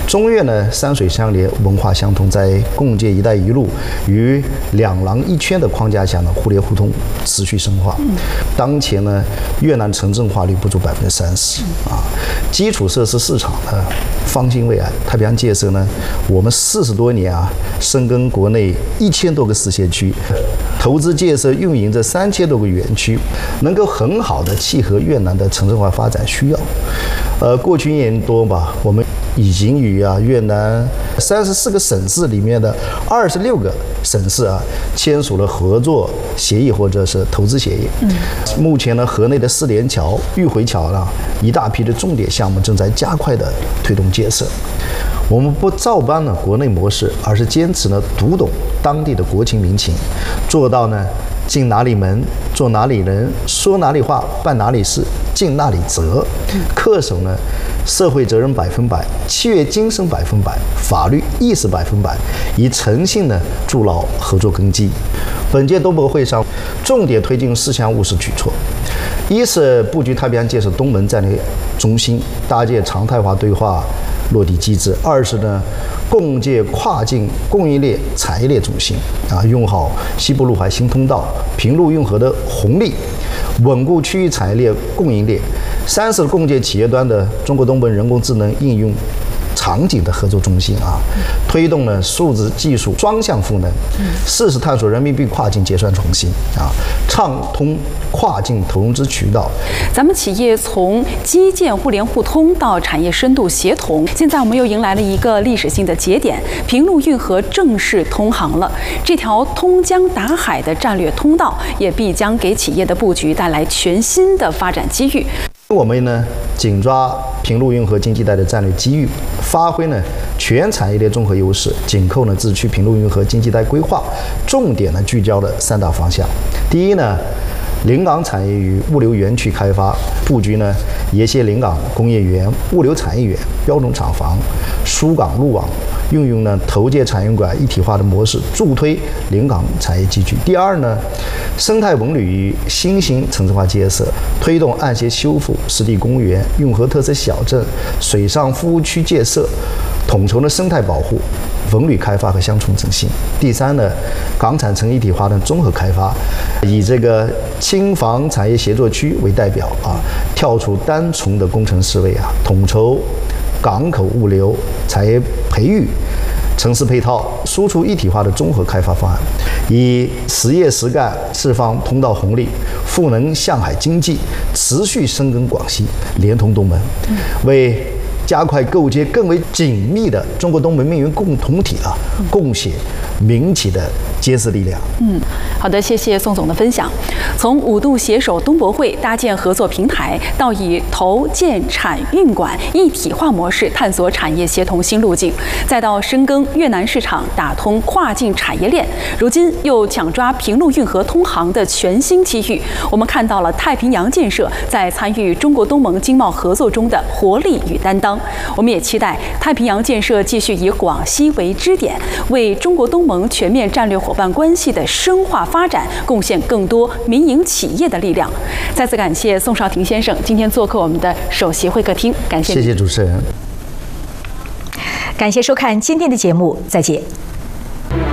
中越呢山水相连，文化相通，在共建“一带一路”与两廊一圈的框架下呢，互联互通持续深化。当前呢，越南城镇化率不足30%啊，基础设施市场呢方兴未艾。太平洋建设呢，我们40多年啊，深耕国内1000多个市县区，投资建设运营着3000多个园区，能够很好的契合越南的城镇化发展需要。过去1年多吧，我们已经与越南34个省市里面的26个省市签署了合作协议或者是投资协议。目前呢，河内的4连桥、玉回桥一大批的重点项目正在加快的推动建设。我们不照搬了国内模式，而是坚持呢读懂当地的国情民情，做到呢进哪里门，做哪里人，说哪里话，办哪里事，尽哪里责，恪守呢社会责任100%，契约精神100%，法律意识100%，以诚信呢筑牢合作根基。本届东博会上，重点推进4项务实举措：一是布局太平洋建设东盟战略中心，搭建常态化对话落地机制；二是呢，共建跨境供应链产业链中心用好西部陆海新通道、平陆运河的红利，稳固区域产业链供应链；三是共建企业端的中国东盟人工智能应用场景的合作中心推动呢数字技术双向赋能；四是探索人民币跨境结算中心畅通跨境投融资渠道。 咱们企业从基建互联互通到产业深度协同，现在我们又迎来了一个历史性的节点，平陆运河正式通航了。这条通江达海的战略通道，也必将给企业的布局带来全新的发展机遇。 我们呢紧抓平陆运河经济带的战略机遇，发挥呢全产业链综合优势，紧扣呢自区平陆运河经济带规划，重点呢聚焦了3大方向。第一呢，临港产业与物流园区开发，布局呢沿线临港工业园、物流产业园、标准厂房、疏港路网，运用呢投建产业馆一体化的模式，助推临港产业集聚。第二呢，生态文旅与新型城镇化建设，推动岸线修复、湿地公园、运河特色小镇、水上服务区建设，统筹呢生态保护、文旅开发和乡村振兴。第三呢，港产城一体化的综合开发，以这个轻房产业协作区为代表跳出单纯的工程思维统筹港口物流、产业培育、城市配套、输出一体化的综合开发方案，以实业实干释放通道红利，赋能向海经济，持续深耕广西，连通东盟，为加快构建更为紧密的中国东盟命运共同体贡献民企的坚实力量。 好的，谢谢宋总的分享。从5度携手东博会搭建合作平台，到以投建产运管一体化模式探索产业协同新路径，再到深耕越南市场，打通跨境产业链，如今又抢抓平陆运河通航的全新机遇。我们看到了太平洋建设在参与中国东盟经贸合作中的活力与担当。我们也期待太平洋建设继续以广西为支点，为中国东盟全面战略伙伴关系的深化发展贡献更多民营企业的力量。再次感谢宋少廷先生今天做客我们的首席会客厅，感谢。 谢谢主持人， 感谢收看今天的节目，再见。